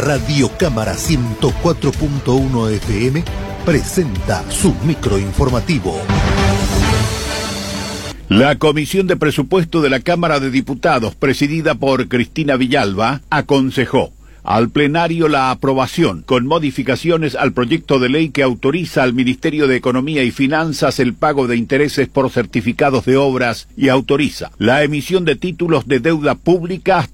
Radio Cámara 104.1 FM presenta su microinformativo. La Comisión de Presupuesto de la Cámara de Diputados, presidida por Cristina Villalba, aconsejó al plenario la aprobación, con modificaciones al proyecto de ley que autoriza al Ministerio de Economía y Finanzas el pago de intereses por certificados de obras y autoriza la emisión de títulos de deuda pública